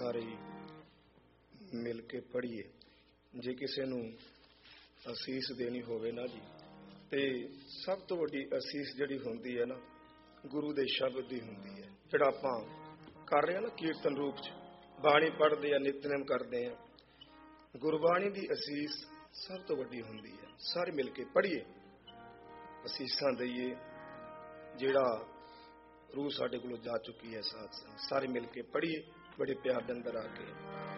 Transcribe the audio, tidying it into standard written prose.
ਸਾਰੇ ਮਿਲ ਕੇ ਪੜ੍ਹੀਏ। ਜੇ ਕਿਸੇ ਨੂੰ ਅਸੀਸ ਦੇਣੀ ਹੋਵੇ ਨਾ ਜੀ, ਤੇ ਸਭ ਤੋਂ ਵੱਡੀ ਅਸੀਸ ਜਿਹੜੀ ਹੁੰਦੀ ਹੈ ਨਾ, ਗੁਰੂ ਦੇ ਸ਼ਬਦ ਦੀ ਹੁੰਦੀ ਹੈ। ਜਿਹੜਾ ਆਪਾਂ ਕਰ ਰਹੇ ਹਾਂ ਨਾ ਕੀਰਤਨ ਰੂਪ 'ਚ, ਬਾਣੀ ਪੜ੍ਹਦੇ ਆ, ਨਿਤਨੇਮ ਕਰਦੇ ਆ, ਗੁਰਬਾਣੀ ਦੀ ਅਸੀਸ ਸਭ ਤੋਂ ਵੱਡੀ ਹੁੰਦੀ ਹੈ। ਸਾਰੇ ਮਿਲ ਕੇ ਪੜ੍ਹੀਏ, ਅਸੀਸਾਂ ਦਈਏ। ਜਿਹੜਾ ਰੂਹ ਸਾਡੇ ਕੋਲੋਂ ਜਾ ਚੁੱਕੀ ਹੈ ਸਾਧ ਸੰਗਤ, ਸਾਰੇ ਮਿਲ ਕੇ ਪੜ੍ਹੀਏ ਬੜੇ ਪਿਆਰ ਦੇ ਅੰਦਰ ਆ ਕੇ।